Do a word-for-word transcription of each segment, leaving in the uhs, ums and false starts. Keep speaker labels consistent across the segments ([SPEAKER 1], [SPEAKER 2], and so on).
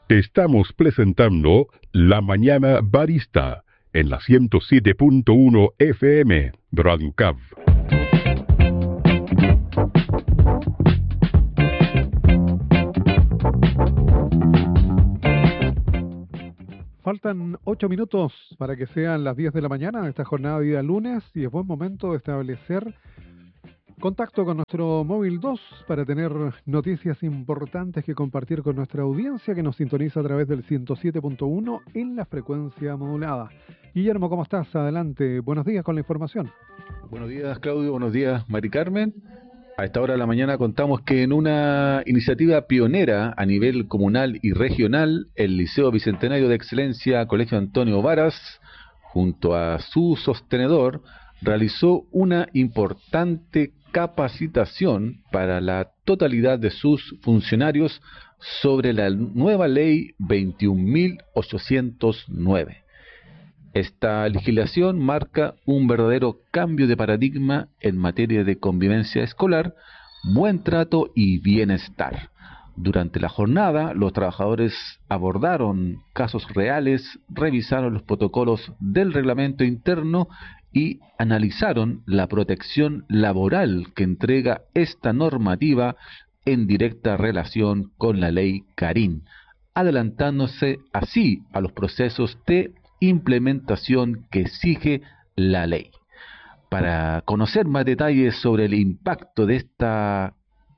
[SPEAKER 1] Estamos presentando La Mañana Barista en la ciento siete punto uno F M, Radio C A V.
[SPEAKER 2] Faltan ocho minutos para que sean las diez de la mañana de esta jornada de día lunes y es buen momento de establecer contacto con nuestro móvil dos para tener noticias importantes que compartir con nuestra audiencia que nos sintoniza a través del ciento siete punto uno en la frecuencia modulada. Guillermo, ¿cómo estás? Adelante, buenos días con la información.
[SPEAKER 3] Buenos días, Claudio, buenos días, Mari Carmen. A esta hora de la mañana contamos que en una iniciativa pionera a nivel comunal y regional, el Liceo Bicentenario de Excelencia Colegio Antonio Varas, junto a su sostenedor, realizó una importante capacitación para la totalidad de sus funcionarios sobre la nueva ley veintiún mil ochocientos nueve. Esta legislación marca un verdadero cambio de paradigma en materia de convivencia escolar, buen trato y bienestar. Durante la jornada, los trabajadores abordaron casos reales, revisaron los protocolos del reglamento interno y analizaron la protección laboral que entrega esta normativa en directa relación con la ley Carín, adelantándose así a los procesos de implementación que exige la ley. Para conocer más detalles sobre el impacto de esta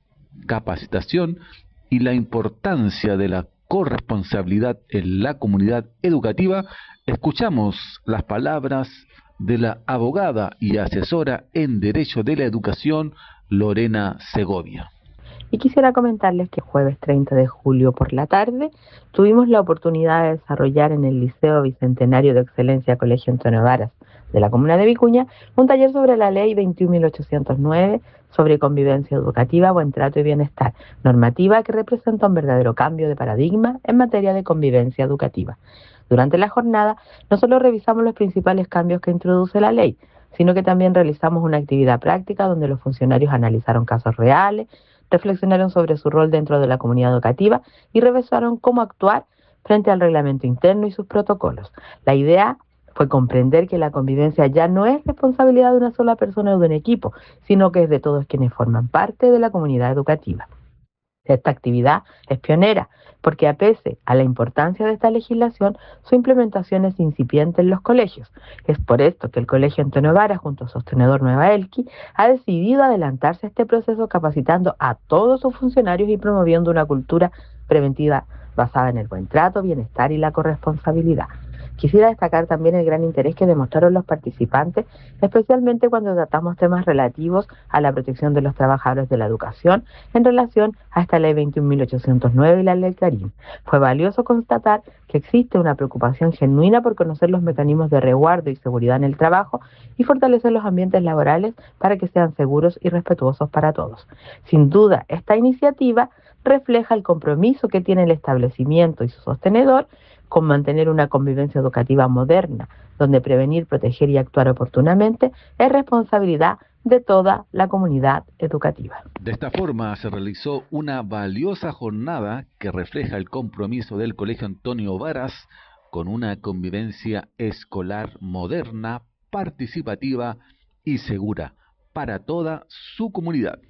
[SPEAKER 3] capacitación y la importancia de la corresponsabilidad en la comunidad educativa, escuchamos las palabras de la abogada y asesora en Derecho de la Educación, Lorena Segovia.
[SPEAKER 4] Y quisiera comentarles que jueves treinta de julio por la tarde tuvimos la oportunidad de desarrollar en el Liceo Bicentenario de Excelencia Colegio Antonio Varas de la comuna de Vicuña un taller sobre la ley veintiún mil ochocientos nueve sobre convivencia educativa, buen trato y bienestar, normativa que representa un verdadero cambio de paradigma en materia de convivencia educativa. Durante la jornada no solo revisamos los principales cambios que introduce la ley, sino que también realizamos una actividad práctica donde los funcionarios analizaron casos reales, reflexionaron sobre su rol dentro de la comunidad educativa y revisaron cómo actuar frente al reglamento interno y sus protocolos. La idea fue comprender que la convivencia ya no es responsabilidad de una sola persona o de un equipo, sino que es de todos quienes forman parte de la comunidad educativa. Esta actividad es pionera, porque a pese a la importancia de esta legislación, su implementación es incipiente en los colegios. Es por esto que el Colegio Antonio Varas, junto a Sostenedor Nueva Elqui, ha decidido adelantarse a este proceso capacitando a todos sus funcionarios y promoviendo una cultura preventiva basada en el buen trato, bienestar y la corresponsabilidad. Quisiera destacar también el gran interés que demostraron los participantes, especialmente cuando tratamos temas relativos a la protección de los trabajadores de la educación en relación a esta ley veintiún mil ochocientos nueve y la ley Carín. Fue valioso constatar que existe una preocupación genuina por conocer los mecanismos de resguardo y seguridad en el trabajo y fortalecer los ambientes laborales para que sean seguros y respetuosos para todos. Sin duda, esta iniciativa refleja el compromiso que tiene el establecimiento y su sostenedor con mantener una convivencia educativa moderna, donde prevenir, proteger y actuar oportunamente es responsabilidad de toda la comunidad educativa.
[SPEAKER 3] De esta forma se realizó una valiosa jornada que refleja el compromiso del Colegio Antonio Varas con una convivencia escolar moderna, participativa y segura para toda su comunidad.